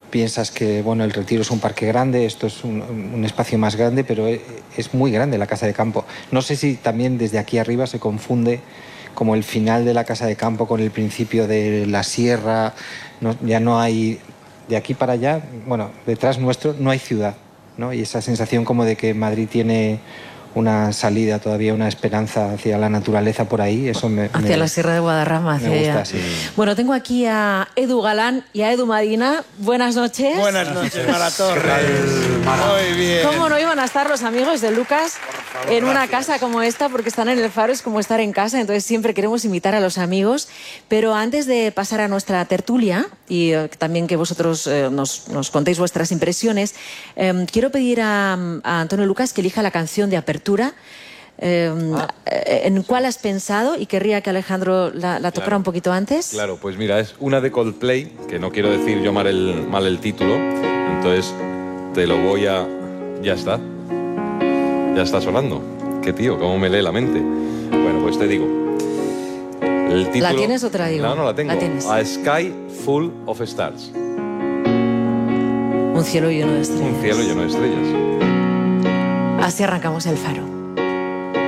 piensas que, bueno, el Retiro es un parque grande, esto es un espacio más grande, pero es muy grande la casa de campo. No sé si también desde aquí arriba se confunde como el final de la casa de campo con el principio de la sierra. Ya no hay, de aquí para allá, bueno, detrás nuestro no hay ciudad, ¿no? Y esa sensación como de que Madrid tiene una salida todavía, una esperanza hacia la naturaleza por ahí, eso hacia la Sierra de Guadarrama, hacia me gusta, allá. sí. Bueno, tengo aquí a Edu Galán y a Edu Madina. Buenas noches. Buenas noches, Maratorres. Muy bien. ¿Cómo no iban a estar los amigos de Lucas en una casa como esta? Porque estar en el Faro es como estar en casa, entonces siempre queremos invitar a los amigos. Pero antes de pasar a nuestra tertulia y también que vosotros nos contéis vuestras impresiones, quiero pedir a Antonio Lucas que elija la canción de apertura. ¿En cuál has pensado? Y querría que Alejandro la tocara un poquito antes. Claro, pues mira, es una de Coldplay, que no quiero decir yo mal el título, entonces te lo voy a... Ya está sonando. Qué tío, cómo me lee la mente. Bueno, pues te digo. El título... ¿La tienes o te la digo? No, la tengo. La tienes. A Sky Full of Stars. Un cielo lleno de estrellas. Un cielo lleno de estrellas. Así arrancamos el Faro.